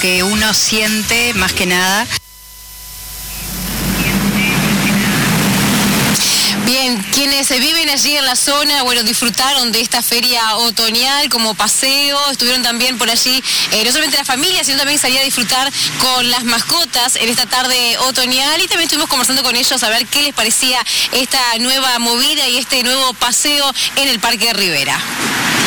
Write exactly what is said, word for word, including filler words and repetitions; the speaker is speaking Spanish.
que uno siente más que nada. Bien, quienes viven allí en la zona, bueno, disfrutaron de esta feria otoñal como paseo, estuvieron también por allí, eh, no solamente la familia, sino también salía a disfrutar con las mascotas en esta tarde otoñal, y también estuvimos conversando con ellos a ver qué les parecía esta nueva movida y este nuevo paseo en el Parque Rivera.